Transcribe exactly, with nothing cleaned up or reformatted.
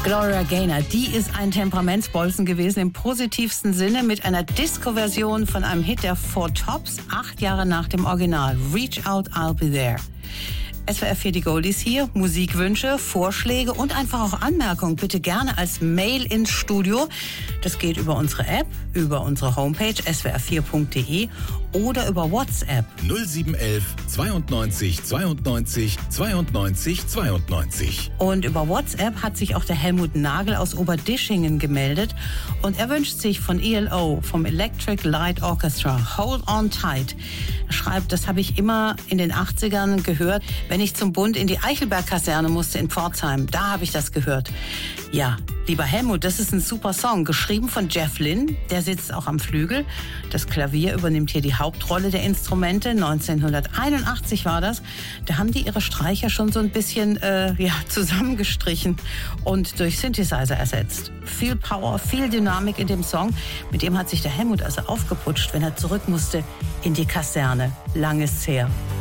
Gloria Gaynor, die ist ein Temperamentsbolzen gewesen im positivsten Sinne mit einer Disco-Version von einem Hit der Four Tops, acht Jahre nach dem Original. Reach Out, I'll Be There. S W R vier die Goldies hier. Musikwünsche, Vorschläge und einfach auch Anmerkungen bitte gerne als Mail ins Studio. Das geht über unsere App, über unsere Homepage s w r vier punkt d e oder über WhatsApp. null sieben eins eins zweiundneunzig zweiundneunzig zweiundneunzig zweiundneunzig. Und über WhatsApp hat sich auch der Helmut Nagel aus Oberdischingen gemeldet. Und er wünscht sich von E L O, vom Electric Light Orchestra, Hold On Tight. Er schreibt, das habe ich immer in den achtzigern gehört, wenn ich zum Bund in die Eichelberg-Kaserne musste in Pforzheim. Da habe ich das gehört. Ja, lieber Helmut, das ist ein super Song, geschrieben von Jeff Lynne. Der sitzt auch am Flügel. Das Klavier übernimmt hier die Hauptrolle der Instrumente. neunzehnhunderteinundachtzig war das. Da haben die ihre Streicher schon so ein bisschen äh, ja, zusammengestrichen und durch Synthesizer ersetzt. Viel Power, viel Dynamik in dem Song. Mit dem hat sich der Helmut also aufgeputscht, wenn er zurück musste in die Kaserne. Lang ist's her.